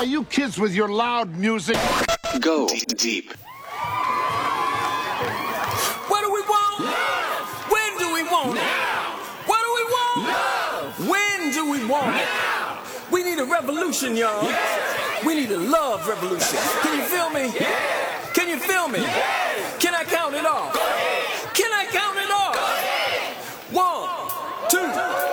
Hey, you kids with your loud music. Go deep. What do we want? Love. When do we want? Now. What do we want? Love. When do we want? Now. We need a revolution, y'all. Yeah. We need a love revolution. Can you feel me? Yeah. Can you feel me? Yeah. Can I count it off? Go ahead. Can I count it off? Go ahead. 1, 2.